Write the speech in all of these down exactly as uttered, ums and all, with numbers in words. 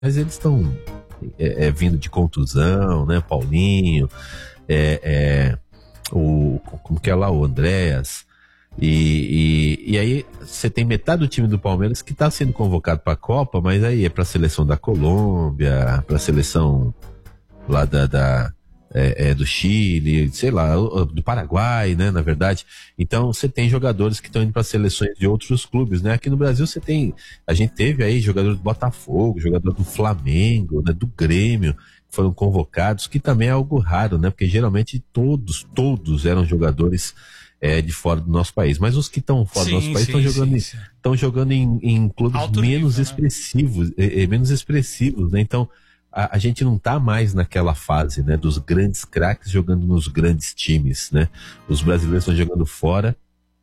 mas eles estão é, é, vindo de contusão, né? Paulinho, é, é, o, como que é lá, o Andréas. E, e, e aí você tem metade do time do Palmeiras que está sendo convocado para a Copa, mas aí é para a seleção da Colômbia, para a seleção lá da, da é, é, do Chile, sei lá, do Paraguai, né, na verdade. Então você tem jogadores que estão indo para seleções de outros clubes, né? Aqui no Brasil você tem, a gente teve aí jogador do Botafogo, jogador do Flamengo, né, do Grêmio, que foram convocados, que também é algo raro, né? Porque geralmente todos, todos eram jogadores É, de fora do nosso país, mas os que estão fora sim, do nosso país estão jogando, estão jogando em, em clubes Alto menos nível, expressivos, né? é, é, menos expressivos, né? Então a, a gente não está mais naquela fase, né, dos grandes craques jogando nos grandes times, né? Os brasileiros estão jogando fora,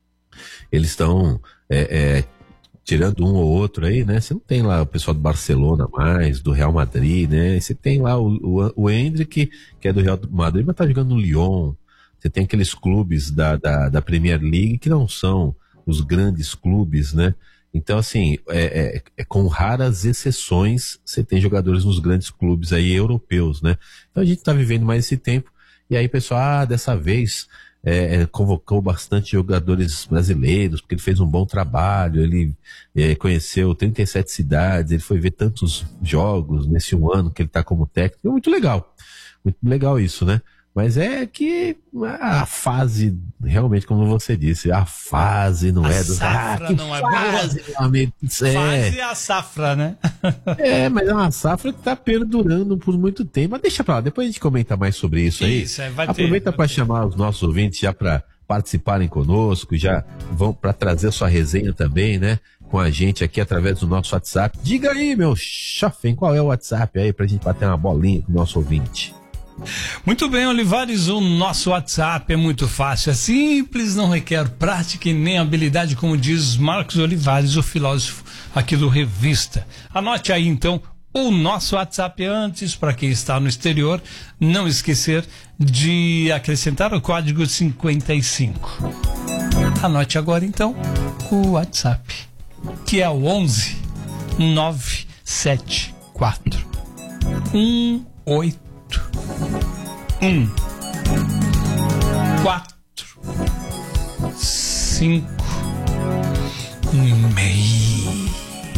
eles estão é, é, tirando um ou outro aí, né? Você não tem lá o pessoal do Barcelona mais, do Real Madrid, né? Você tem lá o, o, o Endrick, que é do Real Madrid, mas tá jogando no Lyon. Você tem aqueles clubes da, da, da Premier League que não são os grandes clubes, né? Então, assim, é, é, é com raras exceções, você tem jogadores nos grandes clubes aí europeus, né? Então a gente tá vivendo mais esse tempo, e aí, pessoal, ah, dessa vez é, convocou bastante jogadores brasileiros, porque ele fez um bom trabalho, ele é, conheceu trinta e sete cidades, ele foi ver tantos jogos nesse um ano que ele tá como técnico. É muito legal, muito legal isso, né? Mas é que a fase, realmente, como você disse, a fase não a é do... safra ah, não é fase, boa. Amigo, é. Fase é a safra, né? É, mas é uma safra que tá perdurando por muito tempo. Mas deixa pra lá, depois a gente comenta mais sobre isso, isso aí. Isso, é, vai Aproveita para chamar os nossos ouvintes já para participarem conosco, já vão para trazer sua resenha também, né? Com a gente aqui através do nosso WhatsApp. Diga aí, meu chafém, qual é o WhatsApp aí pra gente bater uma bolinha com o nosso ouvinte? Muito bem, Olivares, o nosso WhatsApp é muito fácil, é simples, não requer prática e nem habilidade, como diz Marcos Olivares, o filósofo aqui do Revista. Anote aí então o nosso WhatsApp antes, para quem está no exterior, não esquecer de acrescentar o código cinquenta e cinco. Anote agora então o WhatsApp, que é o onze nove sete quatro um oito um quatro cinco meia.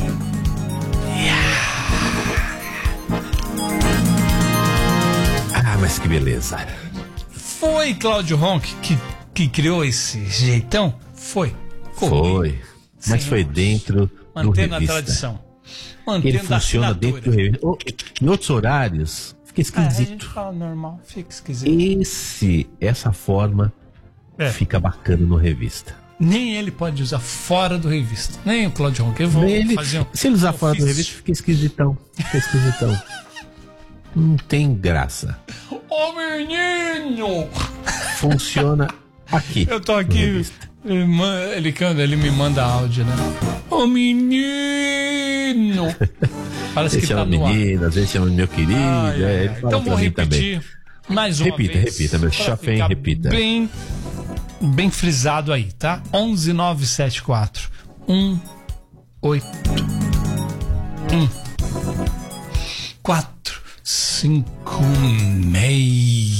Ah, mas que beleza. Foi Cláudio Ronck que, que criou esse jeitão? Foi. Foi. Mas foi dentro Mantendo do a tradição. Mantendo ele funciona dentro do revista. Em outros horários fica esquisito. É, a gente fala normal, fica esquisito. Esse, essa forma é. fica bacana no Revista. Nem ele pode usar fora do Revista. Nem o Cláudio Ronck. Ele, um, se ele usar um fora ofício. do Revista, fica esquisitão. Fica esquisitão. Não tem graça. Ô menino! Funciona aqui. Eu tô aqui. Ele, ele canta, ele me manda áudio, né? Ô menino! Parece ele que chama tá no menino, às vezes chama meu querido. Ai, é, ele então vou repetir também. mais uma repita, vez. Repita, repita, meu chafém, repita. Bem, bem frisado aí, tá? onze nove sete quatro um oito um quatro cinco meia.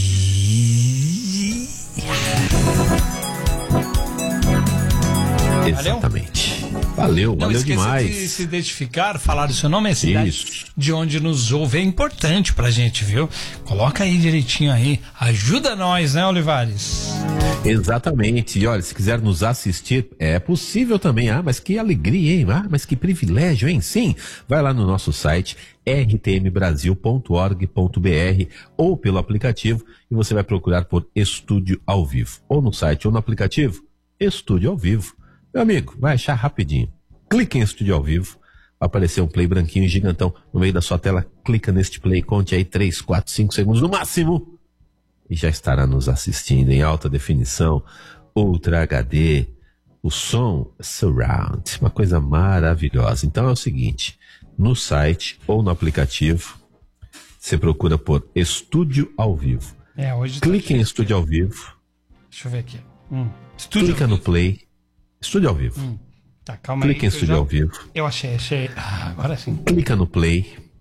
Exatamente. Valeu, Não valeu demais. De se identificar, falar o seu nome e a cidade Isso. de onde nos ouve. É importante pra gente, viu? Coloca aí direitinho aí. Ajuda nós, né, Olivares? Exatamente. E olha, se quiser nos assistir, é possível também. Ah, mas que alegria, hein? Ah, mas que privilégio, hein? Sim. Vai lá no nosso site r t m brasil ponto org ponto b r ou pelo aplicativo e você vai procurar por Estúdio ao Vivo. Ou no site ou no aplicativo, Estúdio ao Vivo. Meu amigo, vai achar rapidinho. Clique em Estúdio ao Vivo, vai aparecer um play branquinho gigantão no meio da sua tela. Clica neste play, conte aí três, quatro, cinco segundos no máximo e já estará nos assistindo em alta definição, Ultra H D, o som Surround, uma coisa maravilhosa. Então é o seguinte, no site ou no aplicativo, você procura por Estúdio ao Vivo. É, hoje Clique tá em Estúdio ao Vivo. Deixa eu ver aqui. Hum. Clica no play. Estúdio ao Vivo. Hum. Tá, calma Clica aí. em Estúdio já... ao Vivo. Eu achei, achei. Ah, agora sim. Clica no play.